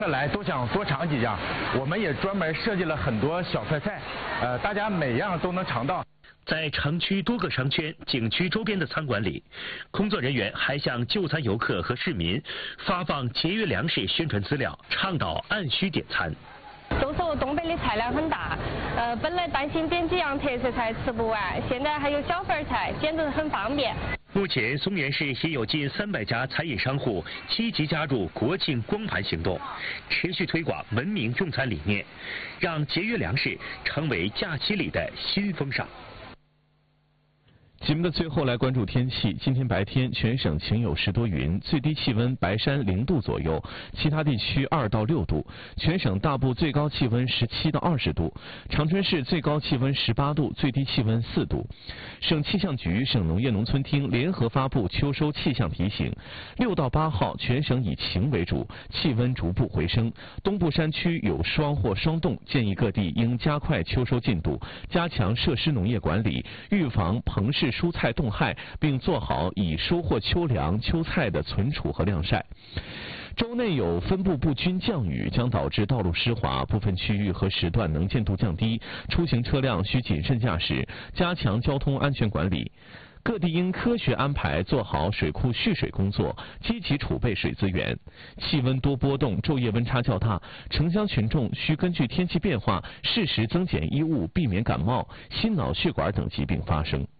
来都想多尝几样，我们也专门设计了很多小菜，大家每样都能尝到。 在城区多个商圈、景区周边的餐馆里，工作人员还向就餐游客和市民发放节约粮食宣传资料，倡导按需点餐。 都说东北的菜量很大，本来担心点几样特色菜吃不完，现在还有小份菜，简直很方便。 目前，松原市已有近300家餐饮商户积极加入国庆光盘行动，持续推广文明用餐理念，让节约粮食成为假期里的新风尚。 节目的最后来关注天气。今天白天全省晴有时多云，最低气温白山0度左右，其他地区2到6度。全省大部最高气温17到20度，长春市最高气温18度，最低气温4度。省气象局、省农业农村厅联合发布秋收气象提醒：6到8号全省以晴为主，气温逐步回升。东部山区有霜或霜冻，建议各地应加快秋收进度，加强设施农业管理，预防棚式蔬菜冻害，并做好已收获秋粮、秋菜的存储和晾晒。周内有分布不均降雨，将导致道路湿滑，部分区域和时段能见度降低，出行车辆需谨慎驾驶，加强交通安全管理。各地应科学安排做好水库蓄水工作，积极储备水资源。气温多波动，昼夜温差较大，城乡群众需根据天气变化适时增减衣物，避免感冒、心脑血管等疾病发生。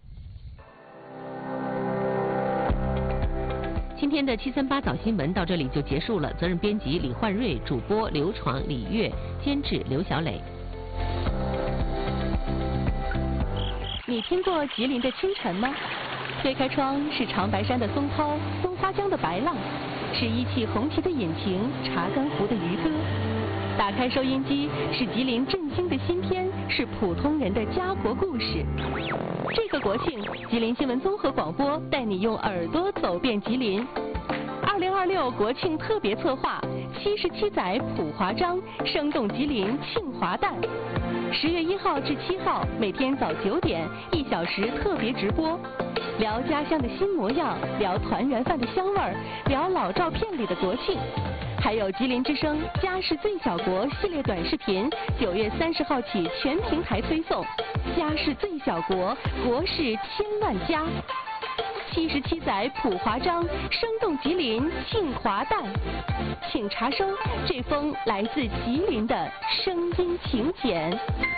今天的738早新闻到这里就结束了。责任编辑李焕瑞，主播刘闯、李月，监制刘小磊。 你听过吉林的清晨吗？推开窗是长白山的松涛，松花江的白浪，是一汽红旗的引擎，查干湖的渔歌。打开收音机是吉林振兴的新篇，是普通人的家国故事。这个国庆，吉林新闻综合广播带你用耳朵走遍吉林。2026国庆特别策划，77载普华章，生动吉林庆华诞。10月1号至7号，每天早9点，1小时特别直播，聊家乡的新模样，聊团圆饭的香味儿，聊老照片里的国庆。还有吉林之声家是最小国系列短视频，9月30号起全平台推送。家是最小国，国是千万家。77载普华章，生动吉林庆华诞。请查收这封来自吉林的声音请柬。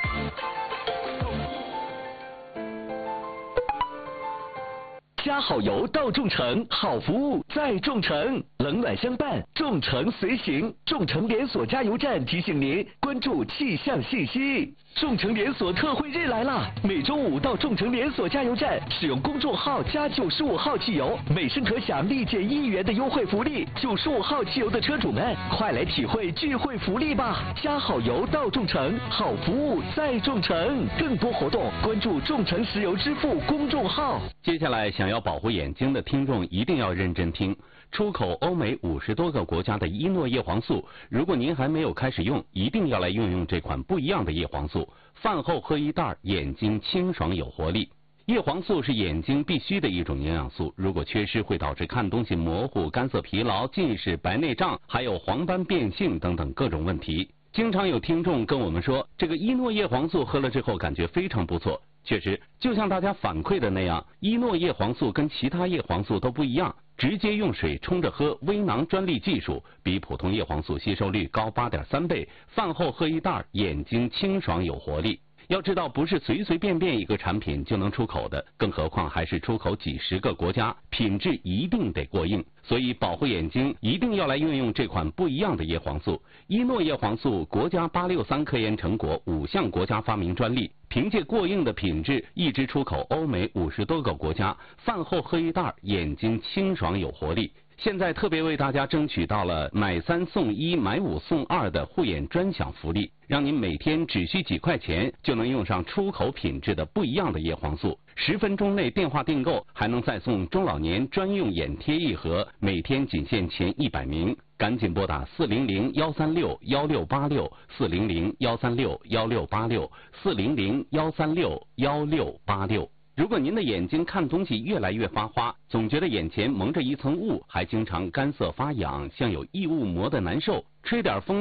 加好油到众诚，好服务在众诚，冷暖相伴，众诚随行。众诚连锁加油站提醒您关注气象信息。众诚连锁特惠日来啦！每周5到众诚连锁加油站使用公众号加95号汽油，每升可享立减1元的优惠福利。95号汽油的车主们，快来体会聚会福利吧！加好油到众诚，好服务在众诚。更多活动关注众诚石油支付公众号。 接下来想要保护眼睛的听众一定要认真听。出口欧美50多个国家的伊诺叶黄素，如果您还没有开始用，一定要来用这款不一样的叶黄素。饭后喝1袋，眼睛清爽有活力。叶黄素是眼睛必须的一种营养素，如果缺失会导致看东西模糊、干涩疲劳、近视、白内障，还有黄斑变性等等各种问题。经常有听众跟我们说，这个伊诺叶黄素喝了之后感觉非常不错。确实，就像大家反馈的那样，伊诺叶黄素跟其他叶黄素都不一样，直接用水冲着喝，微囊专利技术，比普通叶黄素吸收率高8.3倍。饭后喝1袋，眼睛清爽有活力。要知道，不是随随便便一个产品就能出口的，更何况还是出口几10个国家，品质一定得过硬。所以保护眼睛，一定要来用这款不一样的叶黄素。伊诺叶黄素国家863科研成果，5项国家发明专利，凭借过硬的品质，一直出口欧美50多个国家。饭后喝1袋，眼睛清爽有活力。现在特别为大家争取到了买3送1、买5送2的护眼专享福利，让您每天只需几块钱就能用上出口品质的不一样的叶黄素。10分钟内电话订购，还能再送中老年专用眼贴1盒，每天仅限前100名。赶紧拨打400-136-1686，400-136-1686，400-136-1686。如果您的眼睛看东西越来越发花，总觉得眼前蒙着一层雾，还经常干涩发痒，像有异物膜的难受，吹点风